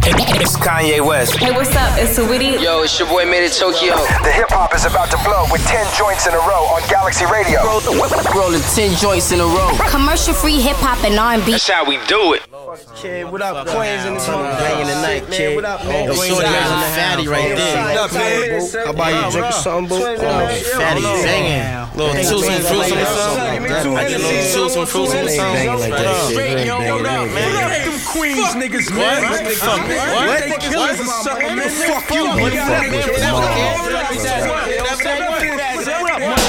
It's Kanye West. Hey, what's up? It's Saweetie. Yo, it's your boy Made in Tokyo. The hip-hop is about to blow with 10 joints in a row on Galaxy Radio. Rolling 10 joints in a row. Commercial-free hip-hop and R&B. That's how we do it. Kid, what up, Queens in the smoke? Banging the night, kid. What up, man? Shorty got a fatty right there. What up, man? How about you drink something, boo? Fatty banging. Little juice and fruits in the sun. I get little juice and fruits in the sun. Straight, yo, what up, man? What up, them Queens niggas, man? What? They killers or something, man? Fuck you, nigga.